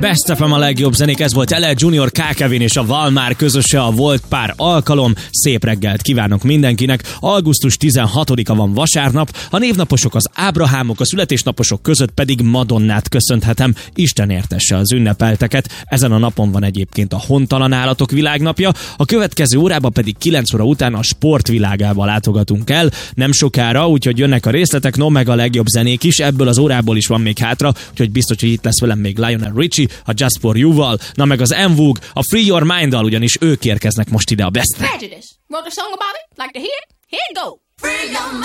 Best FM a legjobb zenék, ez volt L.L. Junior, K. Kevin és a Valmár közöse a Volt pár alkalom. Szép reggelt kívánok mindenkinek. Augusztus 16-a van vasárnap, a névnaposok az Ábrahámok, a születésnaposok között pedig Madonnát köszönhetem. Isten értesse az ünnepelteket. Ezen a napon van egyébként a hontalan állatok világnapja, a következő órában pedig 9 óra után a sportvilágába látogatunk el. Nem sokára, úgyhogy jönnek a részletek, no meg a legjobb zenék is, ebből az órából is van még hátra, úgyhogy biztos, hogy itt lesz velem még Lionel Richie, a Just For You-val, na meg az M-Vogue, a Free Your Mind-dal, ugyanis ők érkeznek most ide a Bestre. Prejudice. Wrote a song about it? Like to hear it? Here it goes. Free your mind.